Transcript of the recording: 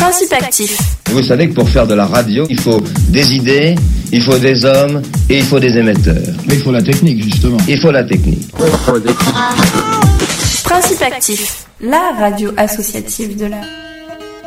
Principe actif. Vous savez que pour faire de la radio, il faut des idées, il faut des hommes et il faut des émetteurs. Mais il faut la technique, justement. Il faut la technique. Principe actif, la radio associative de la...